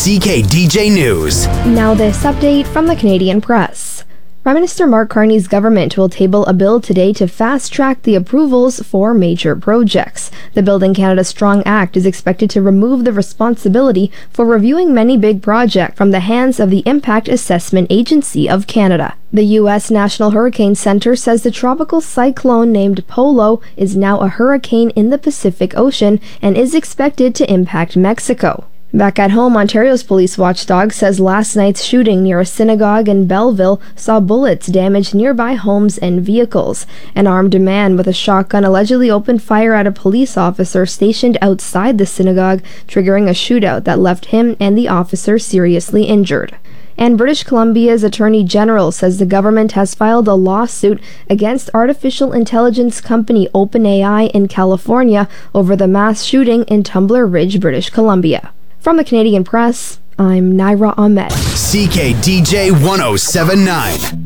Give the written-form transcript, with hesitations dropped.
CKDJ News. Now this update from the Canadian Press. Prime Minister Mark Carney's government will table a bill today to fast-track the approvals for major projects. The Building Canada Strong Act is expected to remove the responsibility for reviewing many big projects from the hands of the Impact Assessment Agency of Canada. The U.S. National Hurricane Center says the tropical cyclone named Polo is now a hurricane in the Pacific Ocean and is expected to impact Mexico. Back at home, Ontario's police watchdog says last night's shooting near a synagogue in Belleville saw bullets damage nearby homes and vehicles. An armed man with a shotgun allegedly opened fire at a police officer stationed outside the synagogue, triggering a shootout that left him and the officer seriously injured. And British Columbia's Attorney General says the government has filed a lawsuit against artificial intelligence company OpenAI in California over the mass shooting in Tumbler Ridge, British Columbia. From the Canadian Press, I'm Naira Ahmed. CKDJ 1079.